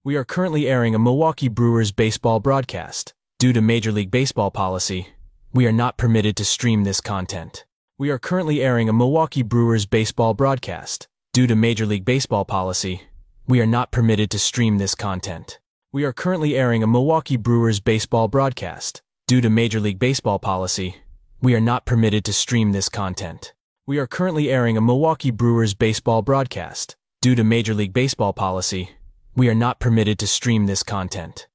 We are currently airing a Milwaukee Brewers baseball broadcast. Due to Major League Baseball policy, we are not permitted to stream this content. We are currently airing a Milwaukee Brewers baseball broadcast. Due to Major League Baseball policy, we are not permitted to stream this content. We are currently airing a Milwaukee Brewers baseball broadcast. Due to Major League Baseball policy, we are not permitted to stream this content. We are currently airing a Milwaukee Brewers baseball broadcast. Due to Major League Baseball policy, we are not permitted to stream this content.